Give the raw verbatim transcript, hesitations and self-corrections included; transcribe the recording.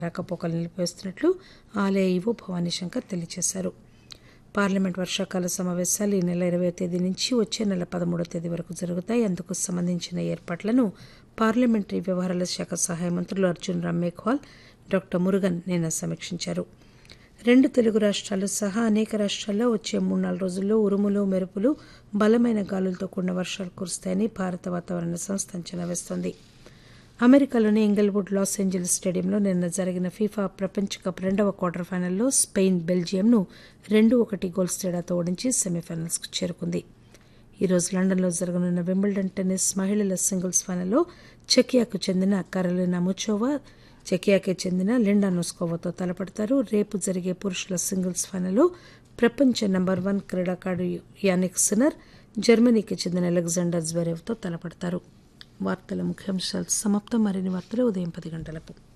రాకపోకలు నిలిపివేస్తున్నట్లు ఆలయ ఈవో భవానీ శంకర్ తెలియజేశారు. పార్లమెంట్ వర్షాకాల సమావేశాలు ఈ నెల ఇరవై తేదీ నుంచి వచ్చే నెల పదమూడవ తేదీ వరకు జరుగుతాయి. అందుకు సంబంధించిన ఏర్పాట్లను పార్లమెంటరీ వ్యవహారాల శాఖ సహాయ మంత్రులు అర్జున్ రామ్ మేఘ్వాల్, డాక్టర్ మురుగన్ నిన్న సమీక్షించారు. రెండు తెలుగు రాష్ట్రాలు సహా అనేక రాష్ట్రాల్లో వచ్చే మూడు నాలుగు రోజుల్లో ఉరుములు, మెరుపులు, బలమైన గాలులతో కూడిన వర్షాలు కురుస్తాయని భారత వాతావరణ సంస్థ అంచనా వేస్తోంది. అమెరికాలోని ఇంగల్వుడ్ లాస్ ఏంజల్స్ స్టేడియంలో నిన్న జరిగిన ఫీఫా ప్రపంచ కప్ రెండవ క్వార్టర్ ఫైనల్లో స్పెయిన్ బెల్జియంను రెండు ఒకటి గోల్స్ తేడాతో ఓడించి సెమీఫైనల్స్కు చేరుకుంది. ఈరోజు లండన్లో జరగనున్న వింబుల్డన్ టెన్నిస్ మహిళల సింగిల్స్ ఫైనల్లో చెకియాకు చెందిన కరోలినా ముచోవా చెకియాకే చెందిన లిండా నోస్కోవాతో తలపడతారు. రేపు జరిగే పురుషుల సింగిల్స్ ఫైనల్లో ప్రపంచ నంబర్ వన్ క్రీడాకారుడు యానిక్ సిన్నర్ జర్మనీకి చెందిన అలెగ్జాండర్ జ్వెరేవ్తో తలపడతారు. వార్తల ముఖ్యాంశాలు సమాప్తం. మరిన్ని వార్తలు ఉదయం పది గంటలకు.